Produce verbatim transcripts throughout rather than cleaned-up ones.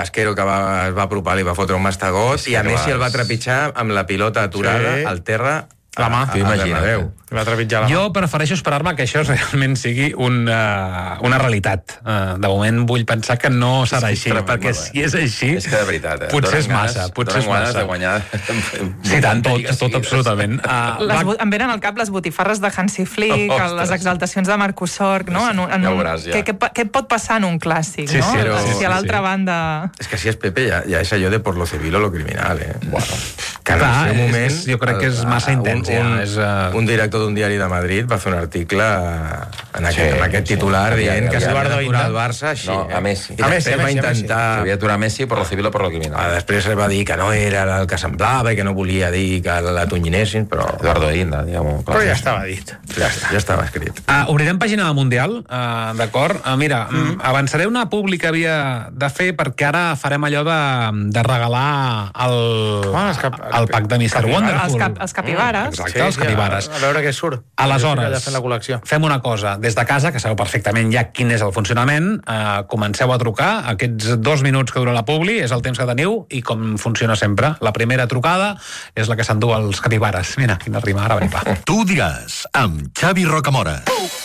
Casquero, que va, es va apropar, li va fotre un mastegot, sí, i a Messi el va trepitjar amb la pilota aturada sí. al terra. La mà. T'ho imagines. Va trepitjar la mà. Jo prefereixo esperar-me que això realment sigui una, una realitat. Uh, de moment vull pensar que no serà així, perquè si és així... És que de veritat, eh? Potser és massa, potser és massa. de guanyar... Sí, tant, tot, tot absolutament. Uh, les, va... Em venen al cap les botifarres de Hansi Flick, oh, les exaltacions de Marcus Sorg, no? En un, en un, ja veuràs, ja. Què, què, què pot passar en un clàssic, sí, no? Sí, però, sí, si a l'altra sí. banda... És que si és Pepe ja, ja és allò de por lo civil o lo criminal, eh? Bueno, que en clar, el seu moment... És, jo crec que és massa intens, ja. Un, és, uh... un director d'un diari de Madrid va fer un article en aquest, sí, en aquest titular sí, dient que s'havia d'aturar el Barça així. No, a Messi. I a Messi, va intentar... S'havia d'aturar Messi per lo civil o per lo criminal. Ah, després va dir que no era el que semblava i que no volia dir que l'atonyinessin, però... Eduardo Inda, diguem-ho. Però ja estava dit. Ja, ja estava escrit. Uh, obrirem pàgina del Mundial, uh, d'acord? Uh, mira, mm. avançaré una publi que havia de fer perquè ara farem allò de, de regalar el, oh, cap, el pack de mister Wonderful. Els, cap, els capibares. Mm, exacte, sí, els capibares. A, a veure què surt. Aleshores, fem una cosa. Des de casa, que sabeu perfectament ja quin és el funcionament, eh, comenceu a trucar. Aquests dos minuts que dura la publi és el temps que teniu i com funciona sempre. La primera trucada és la que s'endú els capibares. Mira, quina rima, ara va. Tu diràs, amb Xavi Rocamora.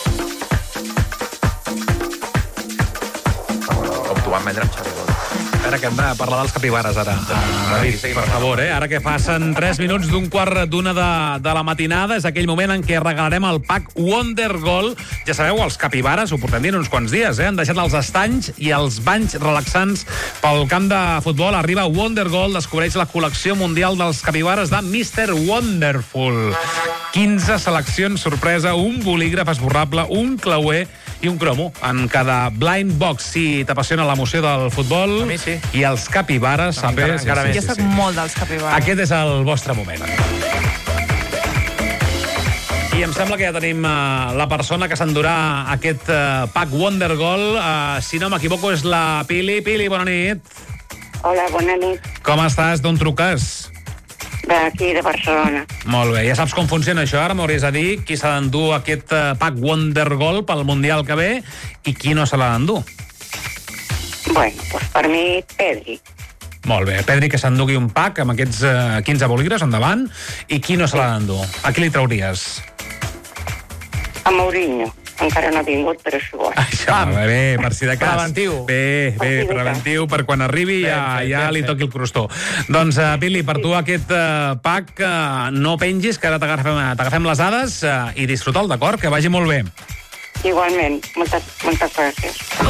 Com t'ho van vendre amb Xavi Rocamora. A veure, que hem de parlar dels capibares, ara. Ah, per favor, eh? Ara que passen tres minuts d'un quart d'una de, de la matinada, és aquell moment en què regalarem el pack Wonder Goal. Ja sabeu, els capibares ho portem dient uns quants dies, eh? Han deixat els estanys i els banys relaxants pel camp de futbol. Arriba Wonder Goal, descobreix la col·lecció mundial dels capibares de mister Wonderful. quinze seleccions sorpresa, un bolígraf esborrable, un clauer i un cromo en cada blind box. Si t'apassiona l'emoció del futbol sí. i els capibares, no, encara, sí, encara sí, sí, jo soc sí. molt dels capibares. Aquest és el vostre moment. I em sembla que ja tenim uh, la persona que s'endurà aquest uh, pack Wonder Goal. Uh, si no m'equivoco, és la Pili. Pili, bona nit. Hola, bona nit. Com estàs? D'on truques? D'aquí, de Barcelona. Molt bé. Ja saps com funciona això? Ara m'hauries de dir qui s'ha d'endur aquest uh, pack Wonder Goal pel Mundial que ve i qui no se l'ha d'endur. Bueno, doncs per mi, Pedri. Molt bé. Pedri, que s'endugui un pack amb aquests uh, quinze bolígrafs endavant. I qui no se l'ha d'endur? A qui li trauries? A Mourinho. Encara no ha vingut, però és igual. Això, bé, bé, per si de cas. Preventiu. Bé, bé, preventiu, per quan arribi ja, ja li toqui el crostó. Doncs, uh, Pili, per tu aquest uh, pack, uh, no pengis, que ara t'agafem les dades uh, i disfruta'l, d'acord? Que vagi molt bé. Igualment. Moltes, moltes gràcies.